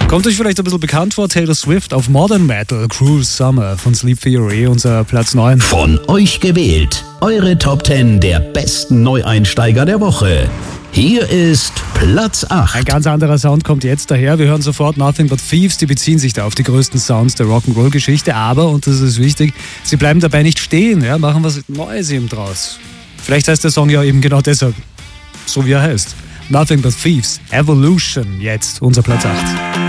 Kommt euch vielleicht ein bisschen bekannt vor, Taylor Swift auf Modern Metal, Cruel Summer von Sleep Theory, unser Platz 9. Von euch gewählt, eure Top 10 der besten Neueinsteiger der Woche. Hier ist Platz 8. Ein ganz anderer Sound kommt jetzt daher. Wir hören sofort Nothing But Thieves. Die beziehen sich da auf die größten Sounds der Rock'n'Roll-Geschichte. Aber, und das ist wichtig, sie bleiben dabei nicht stehen. Ja, machen was Neues eben draus. Vielleicht heißt der Song ja eben genau deshalb, so wie er heißt. Nothing But Thieves, Evolution, jetzt unser Platz 8.